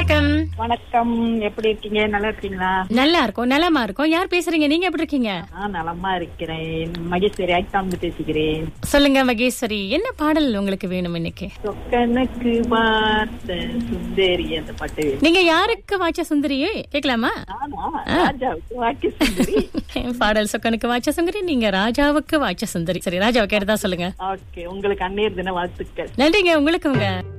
வணக்கம். வணக்கம். எப்படி இருக்கீங்க? நல்லா இருக்கீங்களா? நல்லா இருக்கும், நலமா இருக்கும். யார் பேசுறீங்க? நீங்க எப்படி இருக்கீங்க? நலமா இருக்கிறேன். மகேஸ்வரி ஐட்டாந்து பேசுகிறேன். சொல்லுங்க மகேஸ்வரி, என்ன பாடல் உங்களுக்கு வேணும் இன்னைக்கு? சொக்கனுக்கு வார்த்த சுந்தரி அந்த பாட்டு. நீங்க யாருக்கு வாச்ச சுந்தரியே கேட்கலாமா? ராஜாவுக்கு வாக்கு சுந்தரி. பாடல் சொக்கனுக்கு வாச்ச சுந்தரி, நீங்க ராஜாவுக்கு வாச்ச சுந்தரி. சரி, ராஜாவை கேட்டதா சொல்லுங்க. ஓகே, உங்களுக்கு அன்னையர் தின வாழ்த்துக்கள். நன்றிங்க. உங்களுக்கு உங்க